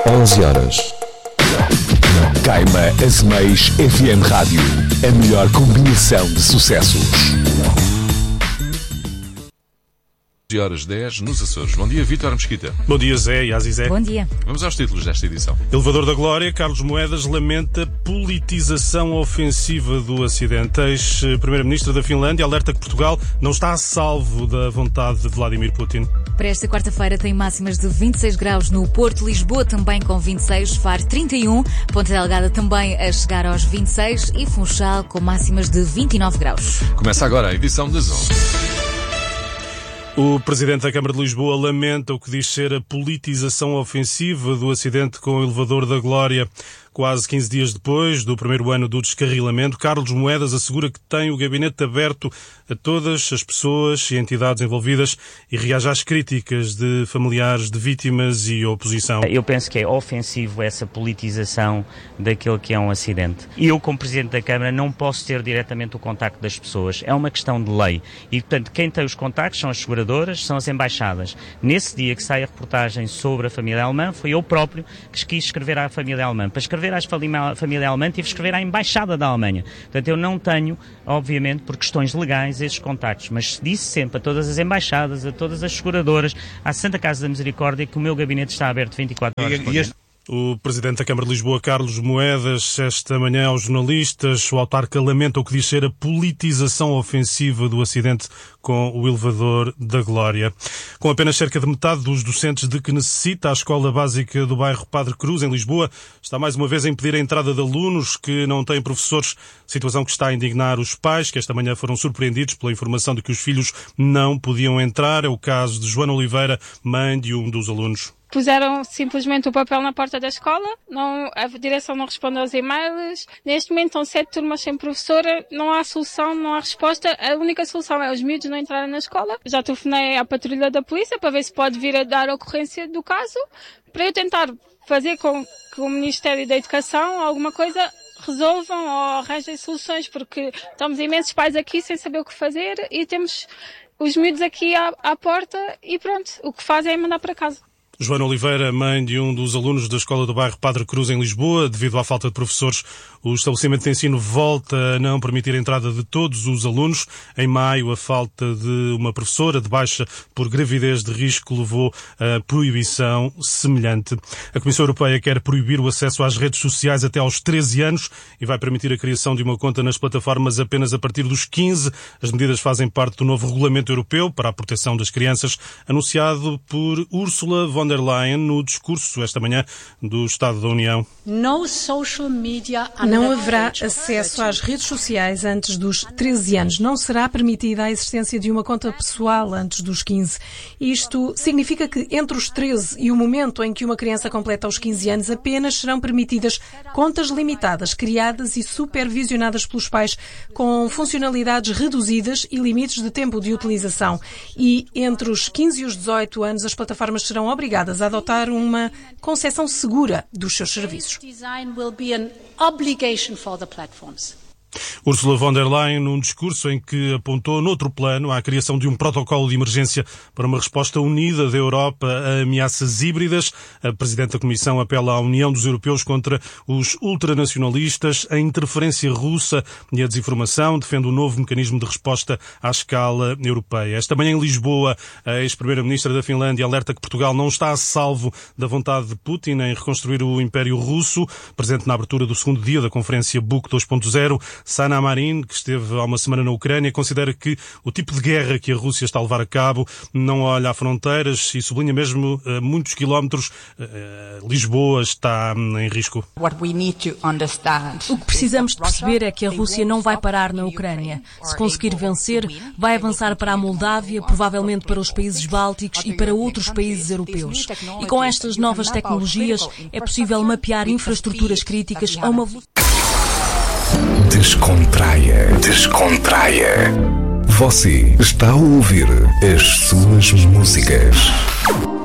11 horas. Caima Azeméis FM Rádio. A melhor combinação de sucessos. 11 horas 10 nos Açores. Bom dia, Vítor Mesquita. Bom dia, Zé e Azizé. Bom dia. Vamos aos títulos desta edição. Elevador da Glória, Carlos Moedas lamenta politização ofensiva do acidente. Ex-primeiro-ministro da Finlândia alerta que Portugal não está a salvo da vontade de Vladimir Putin. Para esta quarta-feira tem máximas de 26 graus no Porto, Lisboa também com 26, Faro 31, Ponta Delgada também a chegar aos 26 e Funchal com máximas de 29 graus. Começa agora a edição das 11. O Presidente da Câmara de Lisboa lamenta o que diz ser a politização ofensiva do acidente com o Elevador da Glória. Quase 15 dias depois do primeiro ano do descarrilamento, Carlos Moedas assegura que tem o gabinete aberto a todas as pessoas e entidades envolvidas e reage às críticas de familiares de vítimas e oposição. Eu penso que é ofensivo essa politização daquele que é um acidente. Eu, como Presidente da Câmara, não posso ter diretamente o contacto das pessoas. É uma questão de lei. E, portanto, quem tem os contactos são as seguradoras, são as embaixadas. Nesse dia que sai a reportagem sobre a família alemã, foi eu próprio que quis escrever à família alemã. Para escrever à família alemã, tive que escrever à Embaixada da Alemanha. Portanto, eu não tenho, obviamente, por questões legais, esses contactos, mas disse sempre a todas as embaixadas, a todas as seguradoras, à Santa Casa da Misericórdia, que o meu gabinete está aberto 24 horas por dia. O Presidente da Câmara de Lisboa, Carlos Moedas, esta manhã aos jornalistas, o autarca lamenta o que diz ser a politização ofensiva do acidente com o Elevador da Glória. Com apenas cerca de metade dos docentes de que necessita, a Escola Básica do bairro Padre Cruz, em Lisboa, está mais uma vez a impedir a entrada de alunos que não têm professores, situação que está a indignar os pais, que esta manhã foram surpreendidos pela informação de que os filhos não podiam entrar. É o caso de Joana Oliveira, mãe de um dos alunos. Puseram simplesmente o papel na porta da escola, a direção não responde aos e-mails. Neste momento estão 7 turmas sem professora, não há solução, não há resposta. A única solução é os miúdos não entrarem na escola. Já telefonei à patrulha da polícia para ver se pode vir a dar ocorrência do caso, para eu tentar fazer com que o Ministério da Educação, alguma coisa, resolvam ou arranjem soluções, porque estamos imensos pais aqui sem saber o que fazer e temos os miúdos aqui à porta e pronto, o que fazem é mandar para casa. Joana Oliveira, mãe de um dos alunos da Escola do bairro Padre Cruz, em Lisboa. Devido à falta de professores, o estabelecimento de ensino volta a não permitir a entrada de todos os alunos. Em maio, a falta de uma professora de baixa por gravidez de risco levou a proibição semelhante. A Comissão Europeia quer proibir o acesso às redes sociais até aos 13 anos e vai permitir a criação de uma conta nas plataformas apenas a partir dos 15. As medidas fazem parte do novo Regulamento Europeu para a Proteção das Crianças, anunciado por Ursula von der Leyen no discurso esta manhã do Estado da União. Não haverá acesso às redes sociais antes dos 13 anos. Não será permitida a existência de uma conta pessoal antes dos 15. Isto significa que entre os 13 e o momento em que uma criança completa os 15 anos, apenas serão permitidas contas limitadas, criadas e supervisionadas pelos pais, com funcionalidades reduzidas e limites de tempo de utilização. E entre os 15 e os 18 anos, as plataformas serão obrigadas a adotar uma concepção segura dos seus serviços. Ursula von der Leyen, num discurso em que apontou noutro plano à criação de um protocolo de emergência para uma resposta unida da Europa a ameaças híbridas. A Presidente da Comissão apela à União dos Europeus contra os ultranacionalistas, a interferência russa e a desinformação, defende um novo mecanismo de resposta à escala europeia. Esta manhã em Lisboa, a ex-primeira-ministra da Finlândia alerta que Portugal não está a salvo da vontade de Putin em reconstruir o Império Russo. Presente na abertura do segundo dia da Conferência BUC 2.0, Sanna Marin, que esteve há uma semana na Ucrânia, considera que o tipo de guerra que a Rússia está a levar a cabo não olha a fronteiras e sublinha mesmo muitos quilómetros. Lisboa está em risco. O que precisamos de perceber é que a Rússia não vai parar na Ucrânia. Se conseguir vencer, vai avançar para a Moldávia, provavelmente para os países bálticos e para outros países europeus. E com estas novas tecnologias é possível mapear infraestruturas críticas a uma velocidade. Descontraia. Você está a ouvir as suas músicas.